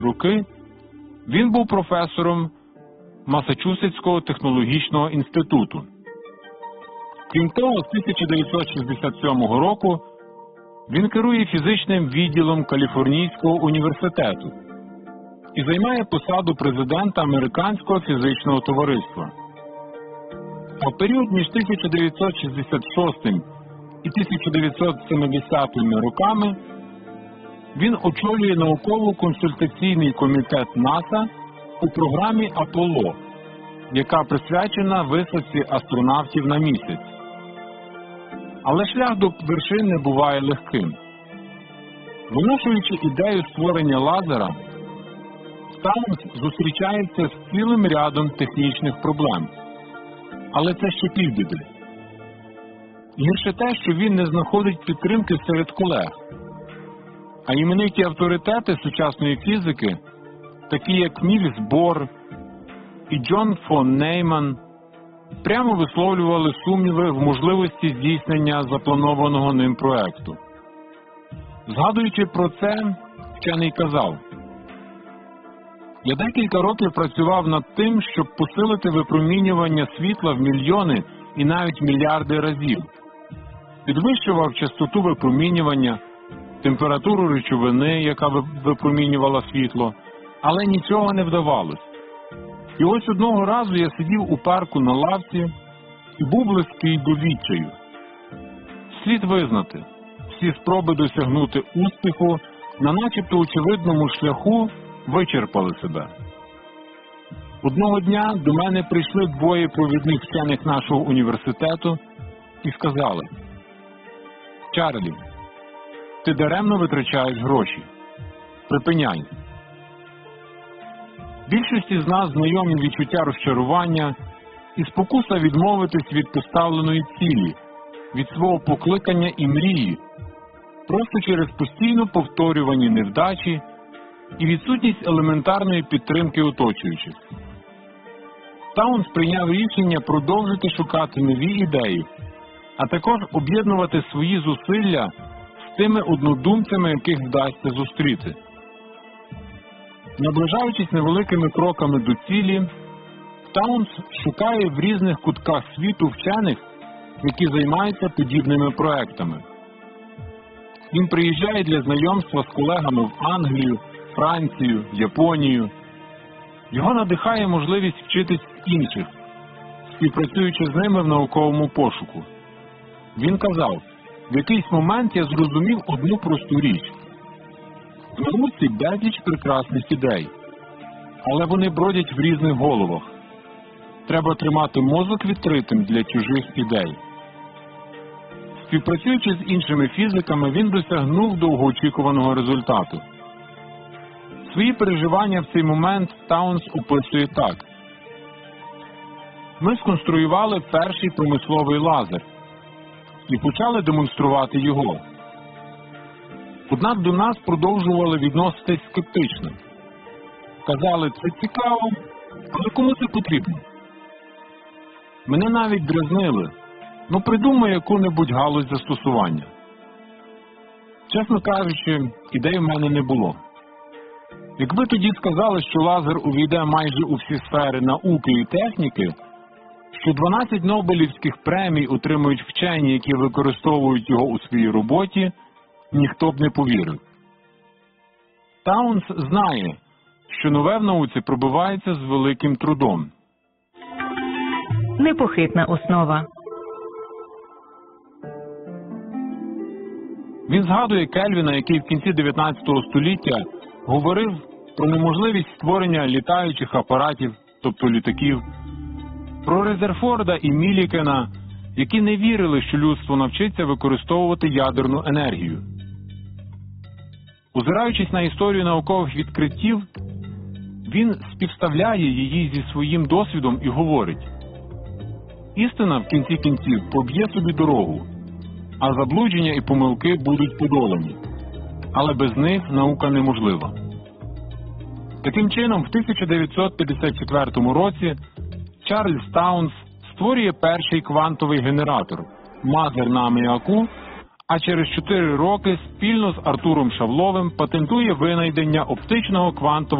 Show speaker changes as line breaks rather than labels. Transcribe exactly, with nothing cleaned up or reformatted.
роки він був професором Масачусетського технологічного інституту. Крім того, з тисяча дев'ятсот шістдесят сьомого року він керує фізичним відділом Каліфорнійського університету і займає посаду президента Американського фізичного товариства. А в період між тисяча дев'ятсот шістдесят шостим і тисяча дев'ятсот сімдесятими роками він очолює науково-консультаційний комітет НАСА у програмі «Аполло», яка присвячена висадці астронавтів на місяць. Але шлях до вершин не буває легким. Виношуючи ідею створення лазера, Таунс зустрічається з цілим рядом технічних проблем. Але це ще півбіди. Гірше те, що він не знаходить підтримки серед колег. А імениті авторитети сучасної фізики, такі як Нільс Бор і Джон фон Нейман, прямо висловлювали сумніви в можливості здійснення запланованого ним проекту. Згадуючи про це, вчений казав: «Я декілька років працював над тим, щоб посилити випромінювання світла в мільйони і навіть мільярди разів. Підвищував частоту випромінювання, температуру речовини, яка випромінювала світло, але нічого не вдавалось. І ось одного разу я сидів у парку на лавці і був близький до відчаю. Слід визнати, всі спроби досягнути успіху на начебто очевидному шляху вичерпали себе. Одного дня до мене прийшли двоє провідних вчених нашого університету і сказали: «Чарлі, ти даремно витрачаєш гроші. Припиняй». Більшості з нас знайомі відчуття розчарування і спокуса відмовитись від поставленої цілі, від свого покликання і мрії, просто через постійно повторювані невдачі і відсутність елементарної підтримки оточуючих. Таунс прийняв рішення продовжити шукати нові ідеї, а також об'єднувати свої зусилля з тими однодумцями, яких вдасться зустріти. Наближаючись невеликими кроками до цілі, Таунс шукає в різних кутках світу вчених, які займаються подібними проектами. Він приїжджає для знайомства з колегами в Англію, Францію, Японію. Його надихає можливість вчитись з інших, співпрацюючи з ними в науковому пошуку. Він казав: «В якийсь момент я зрозумів одну просту річ. В науці безліч прекрасних ідей, але вони бродять в різних головах. Треба тримати мозок відкритим для чужих ідей». Співпрацюючи з іншими фізиками, він досягнув довгоочікуваного результату. Свої переживання в цей момент Таунс описує так: «Ми сконструювали перший промисловий лазер і почали демонструвати його. Однак до нас продовжували відноситись скептично. Казали: це цікаво, але кому це потрібно? Мене навіть дразнили: ну придумай яку-небудь галузь застосування. Чесно кажучи, ідей в мене не було. Якби тоді сказали, що лазер увійде майже у всі сфери науки і техніки, що дванадцять Нобелівських премій отримують вчені, які використовують його у своїй роботі, ніхто б не повірив». Таунс знає, що нове в науці пробивається з великим трудом.
Непохитна основа.
Він згадує Кельвіна, який в кінці дев'ятнадцятого століття говорив про неможливість створення літаючих апаратів, тобто літаків, про Резерфорда і Мілікена, які не вірили, що людство навчиться використовувати ядерну енергію. Озираючись на історію наукових відкриттів, він співставляє її зі своїм досвідом і говорить: «Істина в кінці кінців поб'є собі дорогу, а заблудження і помилки будуть подолані, але без них наука неможлива». Таким чином, в тисяча дев'ятсот п'ятдесят четвертому році Чарльз Таунс створює перший квантовий генератор – мазер на аміаку, а через чотири роки спільно з Артуром Шавловим патентує винайдення оптичного квантового